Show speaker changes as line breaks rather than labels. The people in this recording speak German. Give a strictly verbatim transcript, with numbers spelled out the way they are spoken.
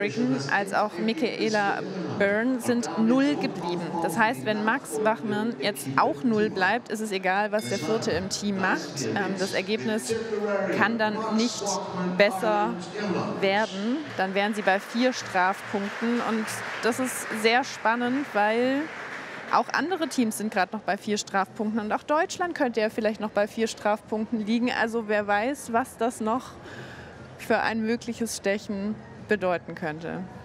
als auch Michaela Byrne sind null geblieben. Das heißt, wenn Max Wachmann jetzt auch null bleibt, ist es egal, was der Vierte im Team macht. Ähm, das Ergebnis kann dann nicht besser werden. Dann wären sie bei vier Strafpunkten und das ist sehr spannend, weil auch andere Teams sind gerade noch bei vier Strafpunkten und auch Deutschland könnte ja vielleicht noch bei vier Strafpunkten liegen. Also wer weiß, was das noch für ein mögliches Stechen bedeuten könnte.